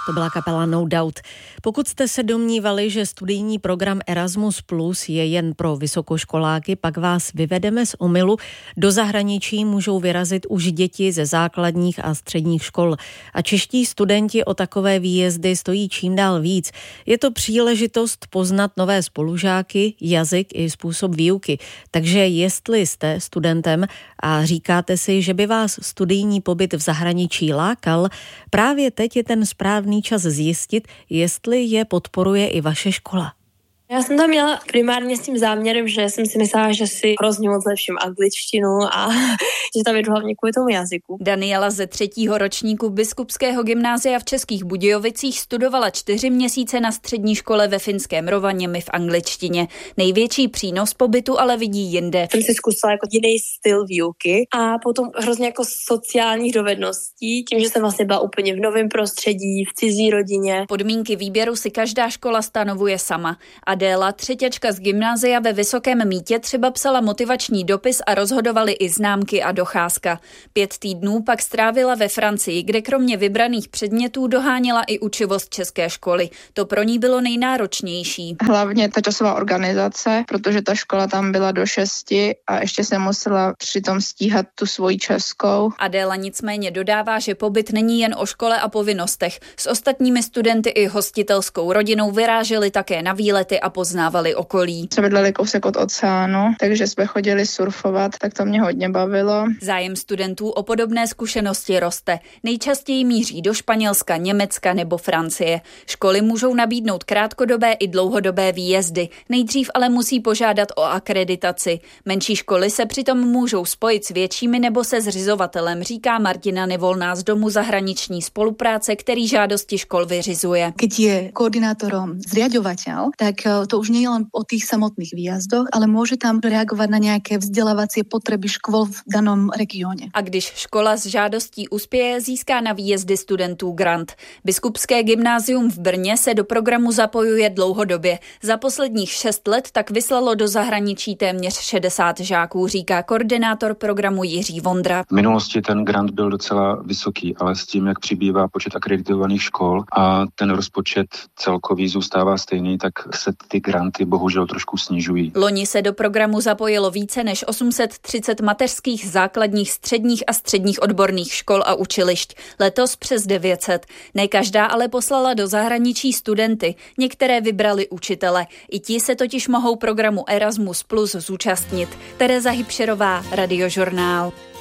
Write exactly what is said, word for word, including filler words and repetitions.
To byla kapela No Doubt. Pokud jste se domnívali, že studijní program Erasmus Plus je jen pro vysokoškoláky, pak vás vyvedeme z omylu. Do zahraničí můžou vyrazit už děti ze základních a středních škol. A čeští studenti o takové výjezdy stojí čím dál víc. Je to příležitost poznat nové spolužáky, jazyk i způsob výuky. Takže jestli jste studentem a říkáte si, že by vás studijní pobyt v zahraničí lákal, právě teď je ten správný čas zjistit, jestli je podporuje i vaše škola. Já jsem tam měla primárně s tím záměrem, že jsem si myslela, že si hrozně moc lepším angličtinu a že tam jdu hlavně kvůli tomu jazyku. Daniela ze třetího ročníku Biskupského gymnázia v Českých Budějovicích studovala čtyři měsíce na střední škole ve finském Rovaniemi v angličtině. Největší přínos pobytu ale vidí jinde. Jsem si zkusila jako jiný styl výuky a potom hrozně jako sociálních dovedností, tím, že jsem vlastně byla úplně v novém prostředí, v cizí rodině. Podmínky výběru si každá škola stanovuje sama. Adéla, třeťačka z gymnázia ve Vysokém Mýtě, třeba psala motivační dopis a rozhodovaly i známky a docházka. Pět týdnů pak strávila ve Francii, kde kromě vybraných předmětů doháněla i učivost české školy. To pro ní bylo nejnáročnější. Hlavně ta časová organizace, protože ta škola tam byla do šesti a ještě jsem musela přitom stíhat tu svoji českou. Adéla nicméně dodává, že pobyt není jen o škole a povinnostech. S ostatními studenty i hostitelskou rodinou vyráželi také na výlety a poznávali okolí. Jsme bydleli kousek od oceánu, takže jsme chodili surfovat, tak to mě hodně bavilo. Zájem studentů o podobné zkušenosti roste. Nejčastěji míří do Španělska, Německa nebo Francie. Školy můžou nabídnout krátkodobé i dlouhodobé výjezdy. Nejdřív ale musí požádat o akreditaci. Menší školy se přitom můžou spojit s většími nebo se zřizovatelem, říká Martina Nevolná z Domu zahraniční spolupráce, který žádosti škol vyřizuje. Keď je koordinátorom zriaďovateľ, tak to už nie je len o tých samotných výjazdoch, ale môže tam reagovať na nejaké vzdelávacie potreby škôl v danom regióne. A když škola s žádostí uspěje, získá na výjezdy studentů grant. Biskupské gymnázium v Brně se do programu zapojuje dlouhodobě. Za posledních šest let tak vyslalo do zahraničí téměř šedesát žáků, říká koordinátor programu Jiří Vondra. V minulosti ten grant byl docela vysoký, ale s tím, jak přibývá počet akreditovaných škol a ten rozpočet celkový zůstává stejný, tak se ty granty bohužel trošku snižují. Loni se do programu zapojilo více než osm set třicet mateřských, základních, středních a středních odborných škol a učilišť. Letos přes devět set. Ne každá ale poslala do zahraničí studenty. Některé vybrali učitele. I ti se totiž mohou programu Erasmus Plus zúčastnit. Tereza Hybšerová, Radiožurnál.